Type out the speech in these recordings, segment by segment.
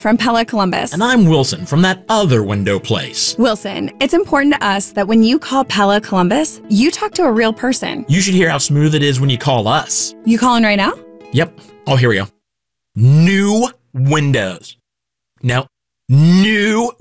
from Pella Columbus. And I'm Wilson from that other window place. Wilson, it's important to us that when you call Pella Columbus, you talk to a real person. You should hear how smooth it is when you call us. You calling right now? Yep. Oh, here we go. New windows. No. New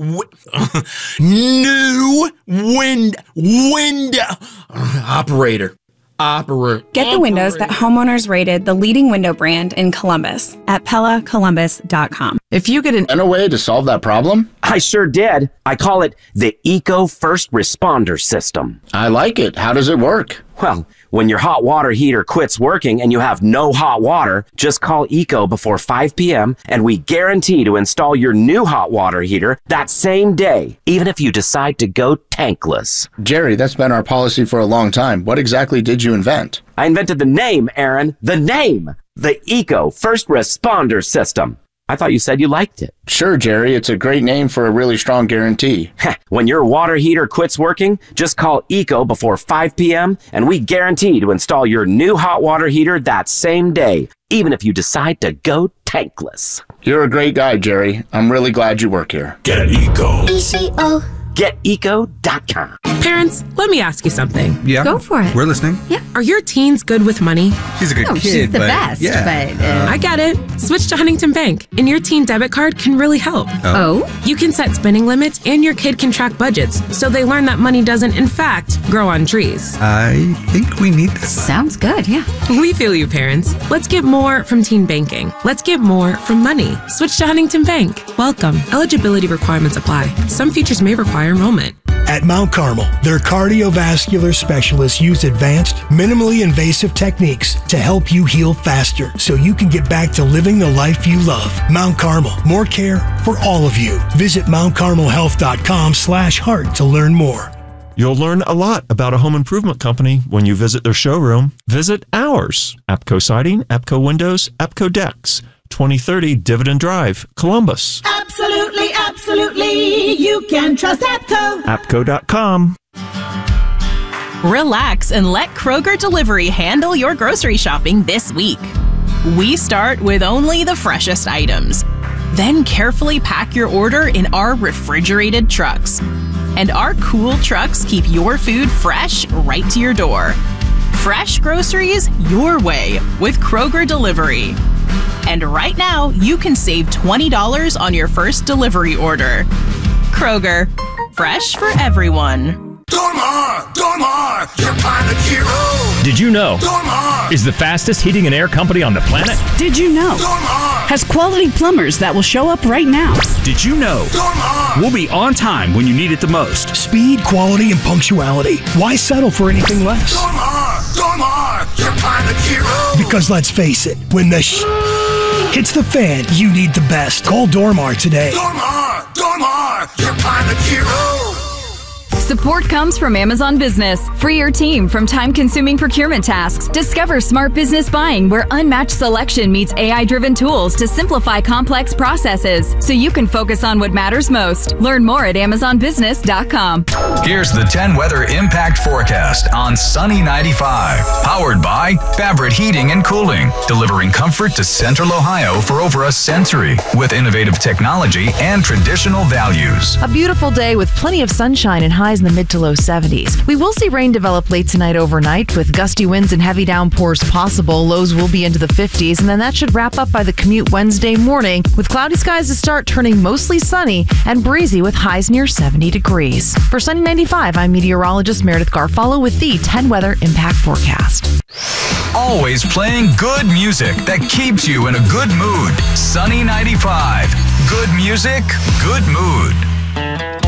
window. Operator. Get the windows that homeowners rated the leading window brand in Columbus at PellaColumbus.com. If you get a way to solve that problem? I sure did. I call it the Eco First Responder System. I like it. How does it work? Well, when your hot water heater quits working and you have no hot water, just call Eco before 5 p.m. and we guarantee to install your new hot water heater that same day, even if you decide to go tankless. Jerry, that's been our policy for a long time. What exactly did you invent? I invented the name, Aaron. The name. The Eco First Responder System. I thought you said you liked it. Sure, Jerry. It's a great name for a really strong guarantee. When your water heater quits working, just call Eco before 5 p.m. and we guarantee to install your new hot water heater that same day, even if you decide to go tankless. You're a great guy, Jerry. I'm really glad you work here. Get Eco. ECO. GetEco.com. Parents, let me ask you something. Yeah. Go for it. We're listening. Yeah. Are your teens good with money? She's a good kid. She's the but best, yeah. but... I get it. Switch to Huntington Bank, and your teen debit card can really help. Oh? You can set spending limits, and your kid can track budgets, so they learn that money doesn't, in fact, grow on trees. I think we need this. Sounds good, yeah. We feel you, parents. Let's get more from teen banking. Let's get more from money. Switch to Huntington Bank. Welcome. Eligibility requirements apply. Some features may require enrollment. At Mount Carmel, their cardiovascular specialists use advanced, minimally invasive techniques to help you heal faster so you can get back to living the life you love. Mount Carmel, more care for all of you. Visit mountcarmelhealth.com/heart to learn more. You'll learn a lot about a home improvement company when you visit their showroom. Visit ours. APCO Siding, APCO Windows, APCO Decks. 2030 Dividend Drive, Columbus. Absolutely, absolutely. You can trust APCO. APCO.com. Relax and let Kroger Delivery handle your grocery shopping this week. We start with only the freshest items. Then carefully pack your order in our refrigerated trucks. And our cool trucks keep your food fresh right to your door. Fresh groceries your way with Kroger Delivery. And right now, you can save $20 on your first delivery order. Kroger, fresh for everyone. Dormar, your pilot hero. Did you know? Dormar is the fastest heating and air company on the planet. Did you know? Dormar has quality plumbers that will show up right now. Did you know? Dormar we'll be on time when you need it the most. Speed, quality, and punctuality. Why settle for anything less? Dormar, your pilot hero. Because let's face it, when the hits the fan, you need the best. Call Dormar today. Dormar, your pilot hero. Support comes from Amazon Business. Free your team from time-consuming procurement tasks. Discover smart business buying where unmatched selection meets AI-driven tools to simplify complex processes so you can focus on what matters most. Learn more at AmazonBusiness.com. Here's the 10 weather impact forecast on Sunny 95. Powered by Fabric Heating and Cooling, delivering comfort to Central Ohio for over a century with innovative technology and traditional values. A beautiful day with plenty of sunshine and highs in the mid to low 70s. We will see rain develop late tonight overnight with gusty winds and heavy downpours possible. Lows will be into the 50s, and then that should wrap up by the commute Wednesday morning with cloudy skies to start turning mostly sunny and breezy with highs near 70 degrees. For Sunny 95, I'm meteorologist Meredith Garfalo with the 10 weather impact forecast. Always playing good music that keeps you in a good mood. Sunny 95. Good music, good mood.